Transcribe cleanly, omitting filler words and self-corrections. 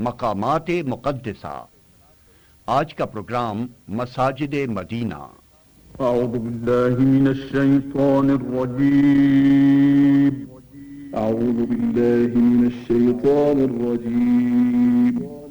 मकामात मुक़द्दसा। आज का प्रोग्राम मसाजिद मदीना। अऊज़ु बिल्लाहि मिनश शैतानिर रजीम। अऊज़ु बिल्लाहि मिनश शैतानिर रजीम।